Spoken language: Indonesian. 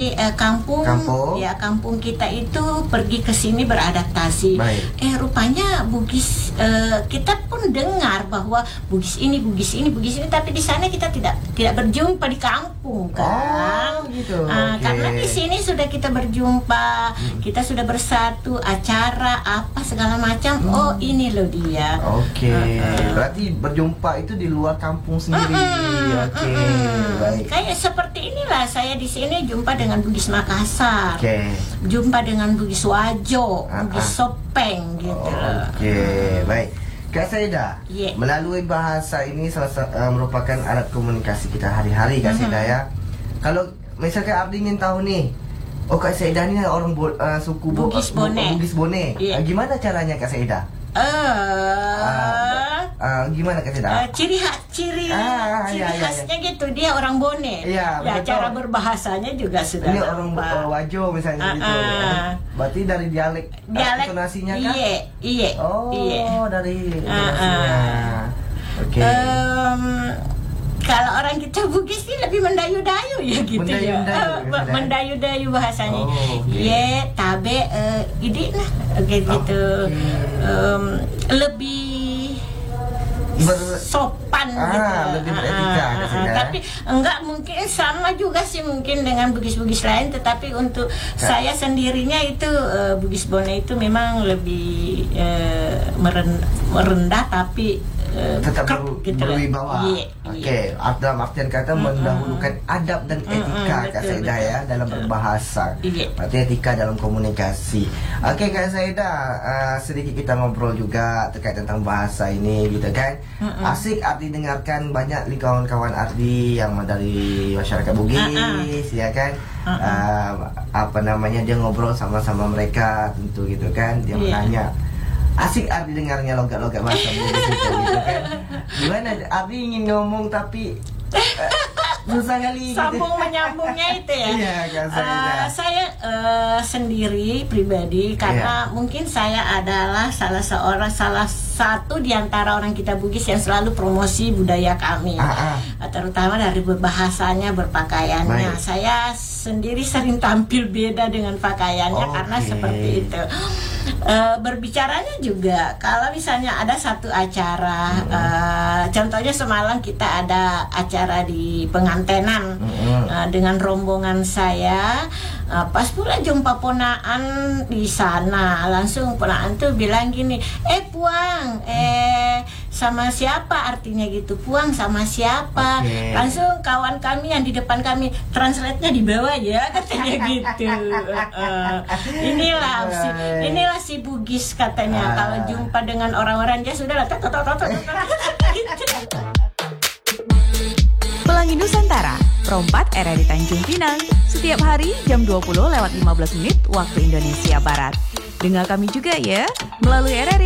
kampung. Ya, kampung kita itu pergi ke sini beradaptasi. Rupanya Bugis, kita pun dengar bahwa Bugis ini, tapi di sana kita tidak berjumpa di kampung kan. Gitu. Karena di sini sudah kita berjumpa, kita sudah bersatu, acara apa segala macam. Oh, ini loh dia. Berarti berjumpa itu di luar kampung sendiri. Baik. Kayak seperti inilah saya di sini jumpa dengan Bugis Makassar, jumpa dengan Bugis Wajo, Bugis Sopeng gitu. Baik. Kak Saida, melalui bahasa ini merupakan alat komunikasi kita hari-hari, Kak Saida ya. Kalau misalkan Ardi ingin tahu nih, Kak Saida ini orang suku Bugis Bone. Gimana caranya Kak Saida? Gimana Kak Saida? Ciri khasnya gitu, dia orang Bone. Cara berbahasanya juga sudah. Ini orang Wajo misalnya gitu. Berarti dari dialek intonasinya kan? Iya. Dari intonasinya. Kalau orang kita Bugis sih lebih mendayu-dayu ya gitu mendayu-dayu bahasanya. Tabe ini nah gitu. Lebih sopan gitu. Lebih beretika, tapi enggak mungkin sama juga sih mungkin dengan Bugis-Bugis lain, tetapi untuk saya sendirinya itu Bugis Bone itu memang lebih merendah tapi tetap berwibawa. Dalam artian kata mendahulukan adab dan etika Kak Saida ya dalam berbahasa. Berarti etika dalam komunikasi. Kak Saida, sedikit kita ngobrol juga terkait tentang bahasa ini gitu kan. Asik Ardi dengarkan banyak kawan-kawan Ardi yang dari masyarakat Bugis ya kan. Dia ngobrol sama mereka tentu gitu kan. Dia menanya, asik Ardi dengarnya logat-logat bahasa Bugis gitu kan. Gimana Ardi ingin ngomong tapi susah kali sambung menyambungnya itu ya. Iya, Kak Saida. Saya sendiri pribadi karena mungkin saya adalah salah satu di antara orang kita Bugis yang selalu promosi budaya kami. Terutama dari berbahasanya, berpakaiannya. Saya sendiri sering tampil beda dengan pakaiannya karena seperti itu. Berbicaranya juga kalau misalnya ada satu acara, contohnya semalam kita ada acara di pengantenan dengan rombongan saya, pas pula jumpa ponaan di sana, langsung ponaan tuh bilang gini, Puang, sama siapa, artinya gitu, Puang sama siapa. Langsung kawan kami yang di depan kami, translate-nya di bawah ya, katanya gitu. Inilah si Bugis katanya. Kalau jumpa dengan orang-orang dia sudah lah. Pelangi Nusantara, Perompat RRI Tanjung Pinang, setiap hari jam 20:15 waktu Indonesia Barat. Dengar kami juga ya melalui RRI